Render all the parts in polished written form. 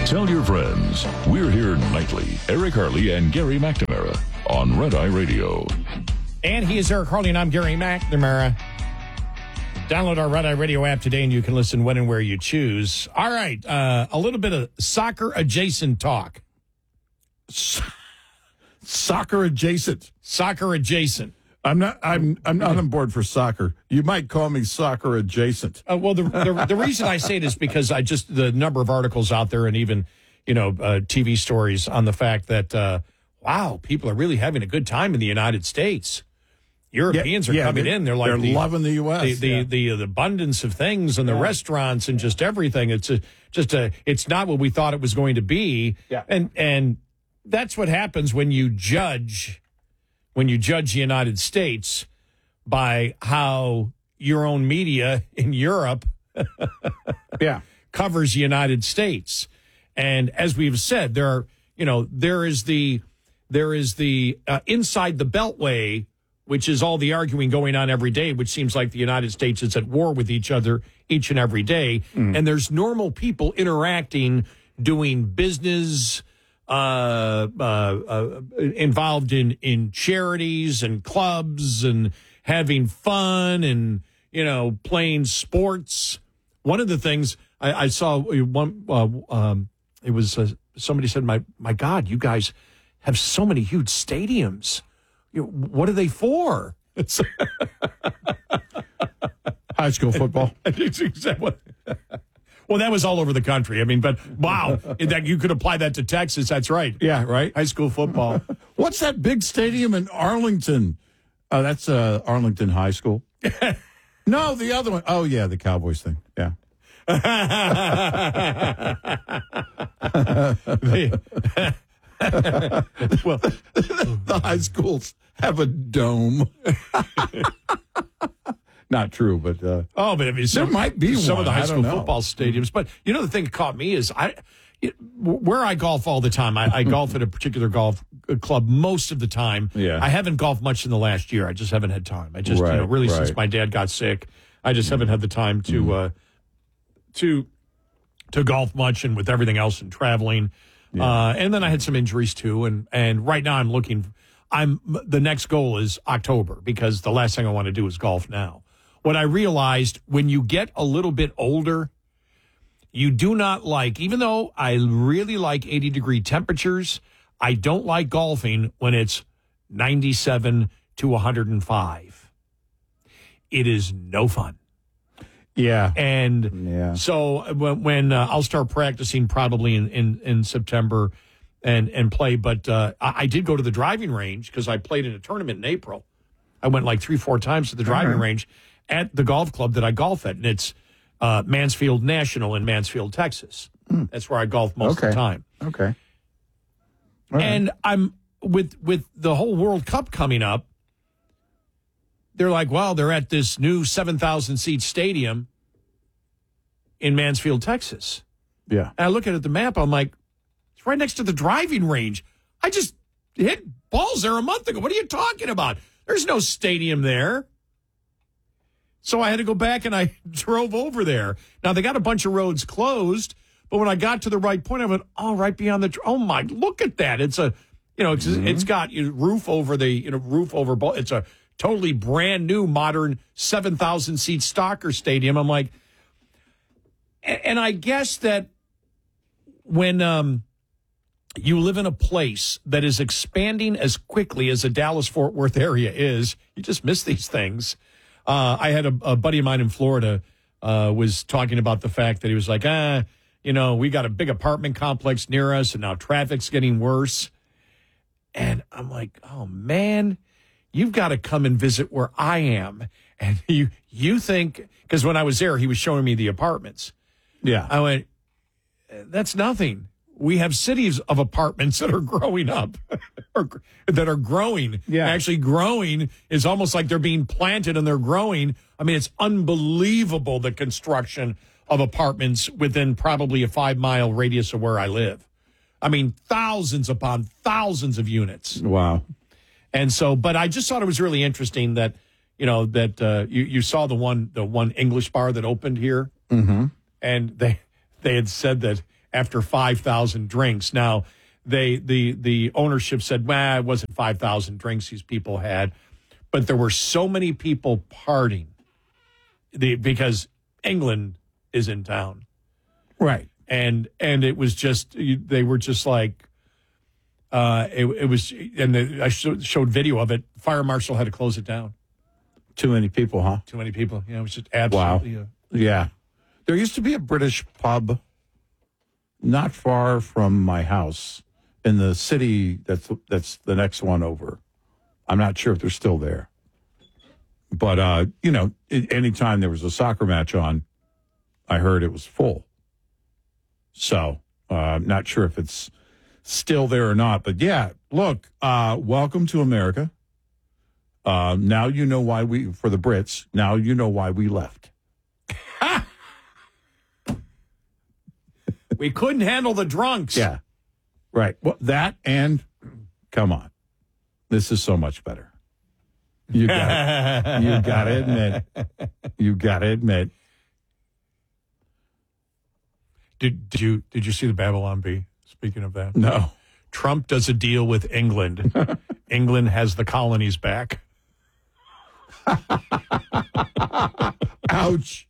Tell your friends. We're here nightly. Eric Harley and Gary McNamara on Red Eye Radio. And he is Eric Harley, and I'm Gary McNamara. Download our Red Eye Radio app today, and you can listen when and where you choose. All right, a little bit of soccer-adjacent talk. Soccer-adjacent. Soccer-adjacent. I'm not on board for soccer. You might call me soccer-adjacent. Well, the reason I say it is because the number of articles out there and even, TV stories on the fact that, wow, people are really having a good time in the United States. Europeans are coming in. They're loving the U.S. The abundance of things and the restaurants and just everything. It's not what we thought it was going to be. Yeah. And that's what happens when you judge the United States by how your own media in Europe covers the United States. And as we've said, there is the inside the Beltway, which is all the arguing going on every day, which seems like the United States is at war with each other each and every day. And there's normal people interacting, doing business, involved in charities and clubs and having fun and, playing sports. One of the things I saw it was somebody said, my God, you guys have so many huge stadiums. What are they for? High school football. Well, that was all over the country. I mean, but wow, that you could apply that to Texas. That's right. Yeah, right. High school football. What's that big stadium in Arlington? Oh, that's Arlington High School. No, the other one. Oh, yeah, the Cowboys thing. Yeah. Well, the high schools have a dome. Not true, but but I mean, there might be some one. of the high school football stadiums. But the thing that caught me is where I golf all the time. I golf at a particular golf club most of the time. Yeah. I haven't golfed much in the last year. I just haven't had time. I just since my dad got sick, I just haven't had the time to golf much, and with everything else and traveling. And then I had some injuries too, and right now the next goal is October, because the last thing I want to do is golf now. What I realized, when you get a little bit older, you do not like, even though I really like 80-degree temperatures, I don't like golfing when it's 97 to 105. It is no fun. Yeah. And so when I'll start practicing probably in September and play, but I did go to the driving range because I played in a tournament in April. I went like 3-4 times to the driving range at the golf club that I golf at, and it's Mansfield National in Mansfield, Texas. That's where I golf most of the time. Okay. And I'm with the whole World Cup coming up. They're like, well, they're at this new 7,000-seat stadium in Mansfield, Texas. Yeah. And I look at the map, I'm like, it's right next to the driving range. I just hit balls there a month ago. What are you talking about? There's no stadium there. So I had to go back, and I drove over there. Now, they got a bunch of roads closed, but when I got to the right point, I went, right beyond oh, my, look at that. It's a, it's got roof over the, it's a totally brand new, modern 7,000-seat soccer stadium. I'm like, and I guess that when you live in a place that is expanding as quickly as the Dallas-Fort Worth area is, you just miss these things. I had a buddy of mine in Florida was talking about the fact that he was like, we got a big apartment complex near us, and now traffic's getting worse. And I'm like, oh, man, you've got to come and visit where I am. And you think, because when I was there, he was showing me the apartments. Yeah. I went, that's nothing. We have cities of apartments that are growing up, or that are growing. Yeah. Actually, growing is almost like they're being planted and they're growing. I mean, it's unbelievable, the construction of apartments within probably a 5-mile radius of where I live. I mean, thousands upon thousands of units. Wow. And so, but I just thought it was really interesting that, you saw the one English bar that opened here. Mm-hmm. And they had said that after 5,000 drinks. Now, the ownership said, well, it wasn't 5,000 drinks these people had, but there were so many people partying because England is in town. Right. And it was just, they were just like, it was, and I showed video of it. Fire marshal had to close it down. Too many people, huh? Too many people. It was just absolutely. Wow. Yeah. There used to be a British pub not far from my house in the city that's the next one over. I'm not sure if they're still there. But, anytime there was a soccer match on, I heard it was full. So, not sure if it's still there or not. But, yeah, look, welcome to America. Now you know why for the Brits, now you know why we left. We couldn't handle the drunks. Yeah, right. Well, that and, come on, this is so much better. You got to admit. You got to admit. Did you see the Babylon Bee? Speaking of that. No. Trump does a deal with England. England has the colonies back. Ouch.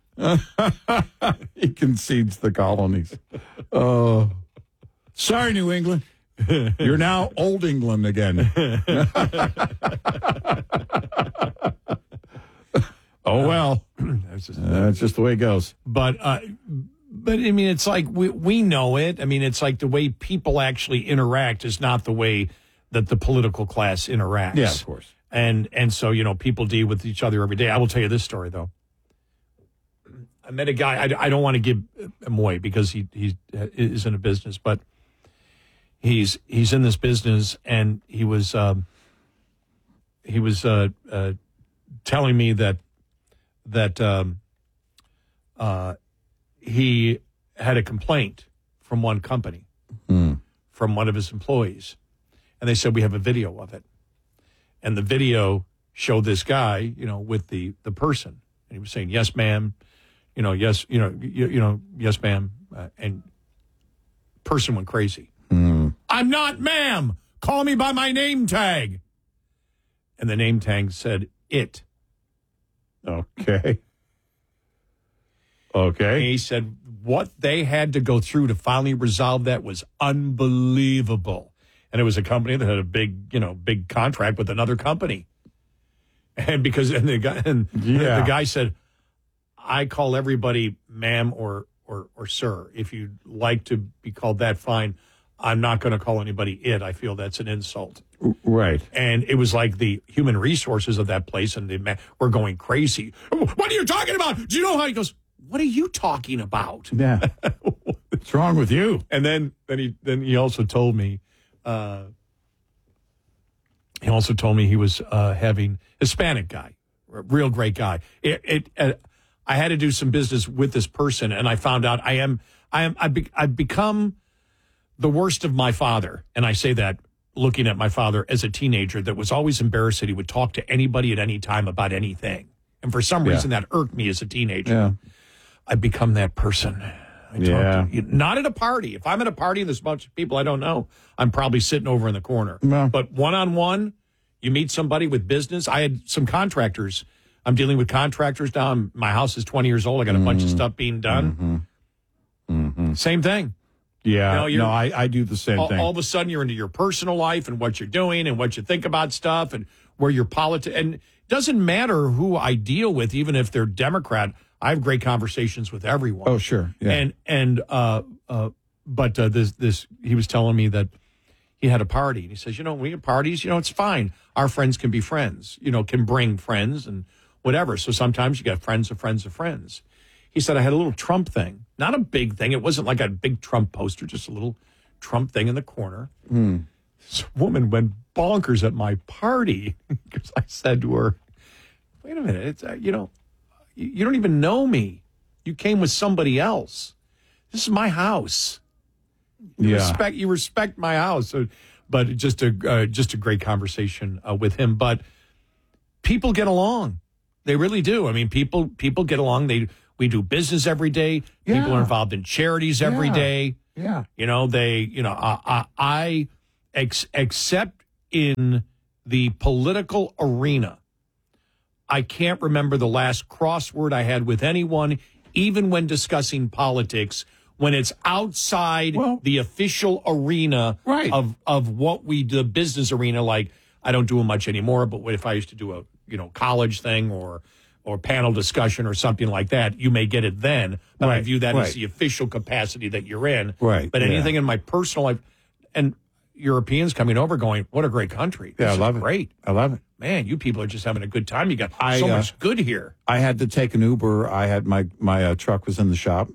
He concedes the colonies. Oh. Sorry, New England. You're now old England again. Oh, well. That's just the way it goes. But I mean, it's like we know it. I mean, it's like the way people actually interact is not the way that the political class interacts. Yeah, of course. And so, people deal with each other every day. I will tell you this story, though. I met a guy. I don't want to give him away because he is in a business, but he's in this business, and he was telling me that he had a complaint from one company, from one of his employees, and they said, we have a video of it, and the video showed this guy, with the person, and he was saying, yes, ma'am. Yes, yes, ma'am. And person went crazy. I'm not ma'am. Call me by my name tag. And the name tag said it. Okay. Okay. And he said what they had to go through to finally resolve that was unbelievable. And it was a company that had a big contract with another company. And the guy said, I call everybody ma'am or sir. If you'd like to be called that, fine. I'm not going to call anybody it. I feel that's an insult. Right. And it was like the human resources of that place, and were going crazy. What are you talking about? Do you know how he goes? What are you talking about? Yeah. What's wrong with you? And then he also told me. He also told me he was having Hispanic guy, a real great guy. I had to do some business with this person, and I found out I've become the worst of my father. And I say that looking at my father as a teenager that was always embarrassed that he would talk to anybody at any time about anything. And for some reason that irked me as a teenager. Yeah. I've become that person. Not at a party. If I'm at a party and there's a bunch of people I don't know, I'm probably sitting over in the corner. No. But one-on-one, you meet somebody with business. I had some contractors. I'm dealing with contractors now. My house is 20 years old. I got a bunch of stuff being done. Same thing. Yeah. I do the same thing. All of a sudden, you're into your personal life and what you're doing and what you think about stuff and where your politics. And it doesn't matter who I deal with, even if they're Democrat. I have great conversations with everyone. Oh, sure. Yeah. But he was telling me that he had a party. And he says, we have parties, it's fine. Our friends can be friends, can bring friends and whatever. So sometimes you got friends of friends of friends. He said, I had a little Trump thing, not a big thing. It wasn't like a big Trump poster, just a little Trump thing in the corner. This woman went bonkers at my party because I said to her, wait a minute, it's, you don't even know me. You came with somebody else. This is my house. You respect my house. So, but just a great conversation with him. But people get along. They really do. I mean, people get along. We do business every day. People are involved in charities every day. Yeah. Except in the political arena, I can't remember the last crossword I had with anyone, even when discussing politics, when it's outside the official arena of what we do, the business arena. Like, I don't do it much anymore, but if I used to do a college thing or panel discussion or something like that, you may get it then. But I view that as the official capacity that you're in. Right. But anything in my personal life, and Europeans coming over going, what a great country. Yeah, This I love is it. great. I love it. Man, you people are just having a good time. You got so much good here. I had to take an Uber. I had my truck was in the shop,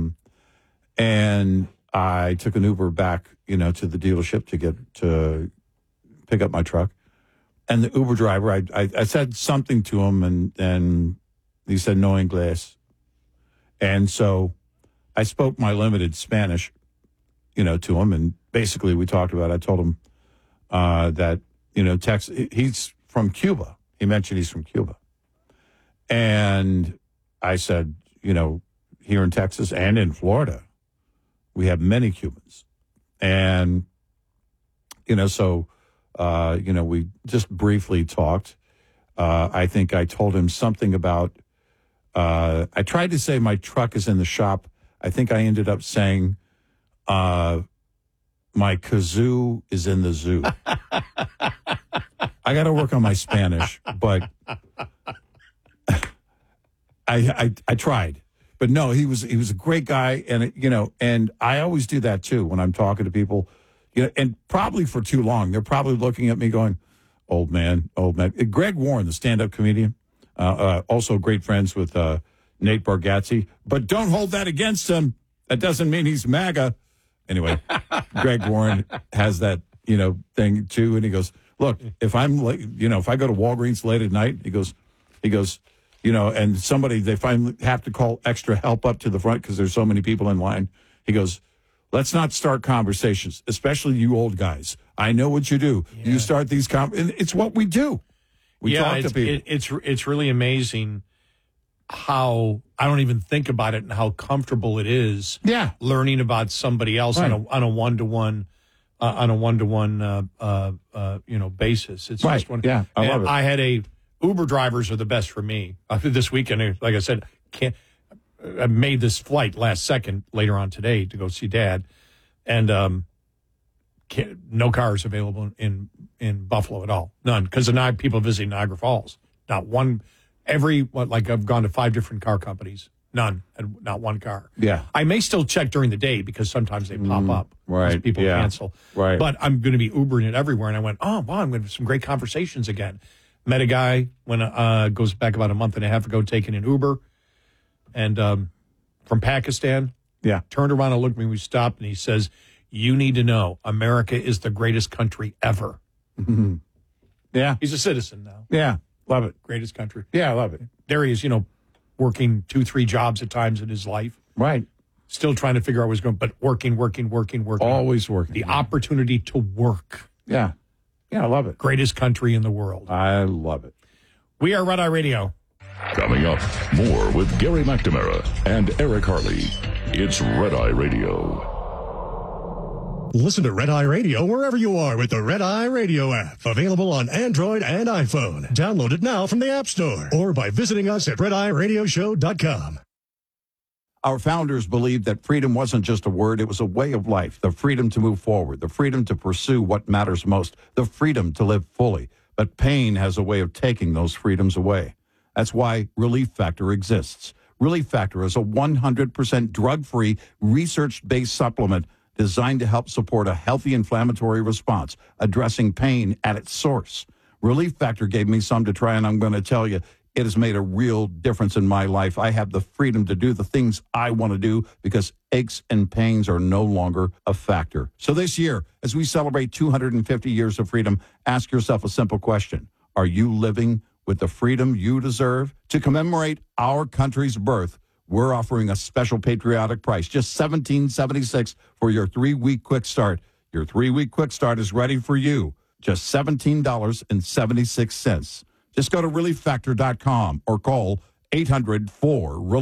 and I took an Uber back, to the dealership to pick up my truck. And the Uber driver, I said something to him, and he said no English. And so I spoke my limited Spanish, to him, and basically we talked about. I told him that Texas. He's from Cuba. He mentioned he's from Cuba, and I said, here in Texas and in Florida, we have many Cubans, and so we just briefly talked. I think I told him something about. I tried to say my truck is in the shop. I think I ended up saying. My kazoo is in the zoo. I got to work on my Spanish, but I tried. But no, he was a great guy, and and I always do that too when I'm talking to people, and probably for too long. They're probably looking at me going, "Old man, old man." Greg Warren, the stand-up comedian, also great friends with Nate Bargatze, but don't hold that against him. That doesn't mean he's MAGA. Anyway, Greg Warren has that, thing too. And he goes, look, if I'm like, if I go to Walgreens late at night, he goes, and they finally have to call extra help up to the front because there's so many people in line. He goes, let's not start conversations, especially you old guys. I know what you do. Yeah. You start these and it's what we do. We talk to people. It's really amazing how I don't even think about it and how comfortable it is. Yeah, learning about somebody else on a one-to-one basis. It's just one. Yeah, I love it. I had Uber drivers are the best for me. This weekend, like I said, I made this flight last second later on today to go see Dad, and no cars available in Buffalo at all, none, because of people visiting Niagara Falls. Not one. I've gone to 5 different car companies. None. Not one car. Yeah. I may still check during the day because sometimes they pop up. Right. People cancel. Right. But I'm going to be Ubering it everywhere. And I went, oh, wow, I'm going to have some great conversations again. Met a guy when goes back about a month and a half ago taking an Uber. And from Pakistan. Yeah. Turned around and looked at me. We stopped and he says, you need to know America is the greatest country ever. Mm-hmm. Yeah. He's a citizen now. Yeah. Love it. Greatest country. Yeah, I love it. There he is, working 2-3 jobs at times in his life. Right. Still trying to figure out what's going, but working. Always working. The opportunity to work. Yeah. Yeah, I love it. Greatest country in the world. I love it. We are Red Eye Radio. Coming up, more with Gary McNamara and Eric Harley. It's Red Eye Radio. Listen to Red Eye Radio wherever you are with the Red Eye Radio app. Available on Android and iPhone. Download it now from the App Store or by visiting us at RedEyeRadioshow.com. Our founders believed that freedom wasn't just a word, it was a way of life. The freedom to move forward, the freedom to pursue what matters most, the freedom to live fully. But pain has a way of taking those freedoms away. That's why Relief Factor exists. Relief Factor is a 100% drug-free, research-based supplement designed to help support a healthy inflammatory response, addressing pain at its source. Relief Factor gave me some to try, and I'm going to tell you, it has made a real difference in my life. I have the freedom to do the things I want to do because aches and pains are no longer a factor. So this year, as we celebrate 250 years of freedom, ask yourself a simple question. Are you living with the freedom you deserve? To commemorate our country's birth, we're offering a special patriotic price, just $17.76 for your 3-week quick start. Your 3-week quick start is ready for you. Just $17.76. Just go to ReliefFactor.com or call 800-4-RELIEF.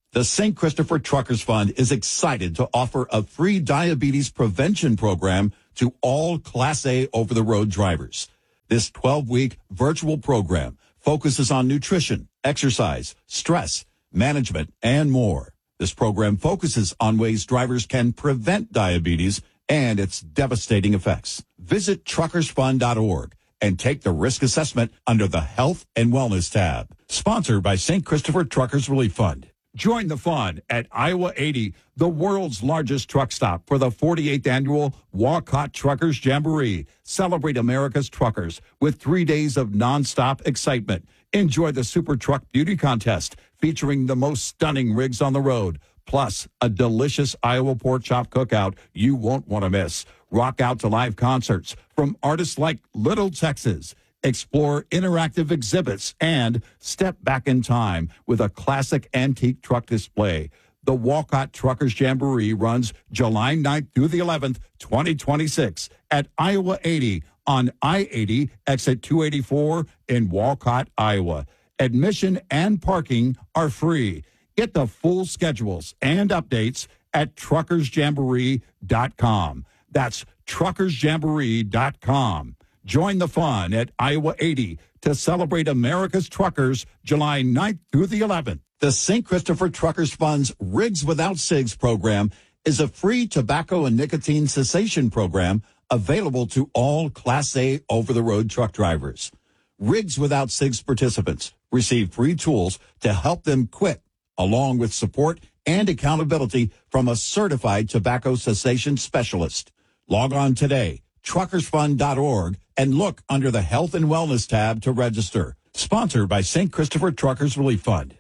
The St. Christopher Truckers Fund is excited to offer a free diabetes prevention program to all Class A over-the-road drivers. This 12-week virtual program focuses on nutrition, exercise, stress, management, and more. This program focuses on ways drivers can prevent diabetes and its devastating effects. Visit truckersfund.org and take the risk assessment under the Health and Wellness tab. Sponsored by St. Christopher Truckers Relief Fund. Join the fun at Iowa 80, the world's largest truck stop, for the 48th annual Walcott Truckers Jamboree. Celebrate America's truckers with 3 days of nonstop excitement. Enjoy the Super Truck Beauty Contest featuring the most stunning rigs on the road, plus a delicious Iowa pork chop cookout you won't want to miss. Rock out to live concerts from artists like Little Texas. Explore interactive exhibits and step back in time with a classic antique truck display. The Walcott Truckers Jamboree runs July 9th through the 11th, 2026 at Iowa 80 on I-80 exit 284 in Walcott, Iowa. Admission and parking are free. Get the full schedules and updates at truckersjamboree.com. That's truckersjamboree.com. Join the fun at Iowa 80 to celebrate America's truckers July 9th through the 11th. The St. Christopher Truckers Fund's Rigs Without Cigs program is a free tobacco and nicotine cessation program available to all Class A over-the-road truck drivers. Rigs Without Cigs participants receive free tools to help them quit, along with support and accountability from a certified tobacco cessation specialist. Log on today, truckersfund.org, and look under the Health and Wellness tab to register. Sponsored by St. Christopher Truckers Relief Fund.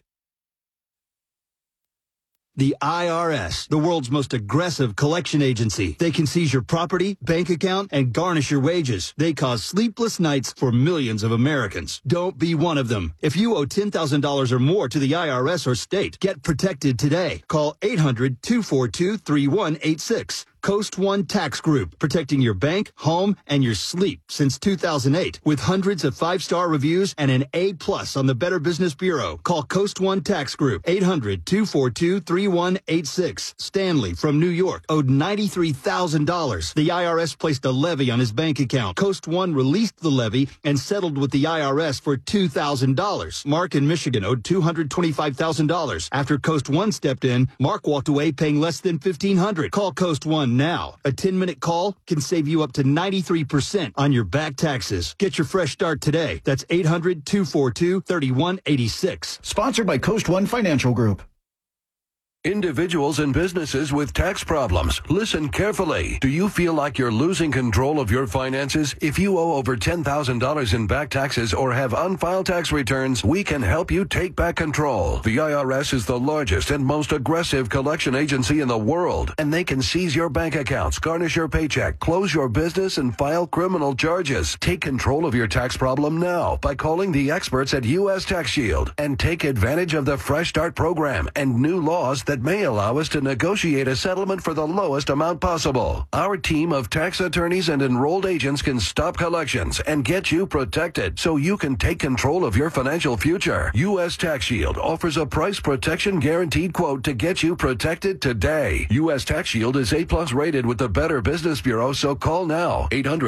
The IRS, the world's most aggressive collection agency. They can seize your property, bank account, and garnish your wages. They cause sleepless nights for millions of Americans. Don't be one of them. If you owe $10,000 or more to the IRS or state, get protected today. Call 800-242-3186. Coast One Tax Group, protecting your bank, home, and your sleep since 2008. With hundreds of 5-star reviews and an A+ on the Better Business Bureau. Call Coast One Tax Group, 800-242-3186. Stanley from New York owed $93,000. The IRS placed a levy on his bank account. Coast One released the levy and settled with the IRS for $2,000. Mark in Michigan owed $225,000. After Coast One stepped in, Mark walked away paying less than $1,500. Call Coast One now. A 10-minute call can save you up to 93% on your back taxes. Get your fresh start today. That's 800-242-3186. Sponsored by Coast One Financial Group. Individuals and businesses with tax problems, listen carefully. Do you feel like you're losing control of your finances? If you owe over $10,000 in back taxes or have unfiled tax returns, we can help you take back control. The IRS is the largest and most aggressive collection agency in the world, and they can seize your bank accounts, garnish your paycheck, close your business, and file criminal charges. Take control of your tax problem now by calling the experts at U.S. Tax Shield and take advantage of the Fresh Start program and new laws that may allow us to negotiate a settlement for the lowest amount possible. Our team of tax attorneys and enrolled agents can stop collections and get you protected so you can take control of your financial future. U.S. Tax Shield offers a price protection guaranteed quote to get you protected today. U.S. Tax Shield is A+ rated with the Better Business Bureau, so call now.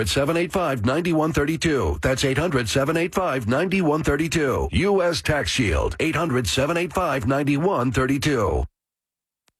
800-785-9132. That's 800-785-9132. U.S. Tax Shield. 800-785-9132.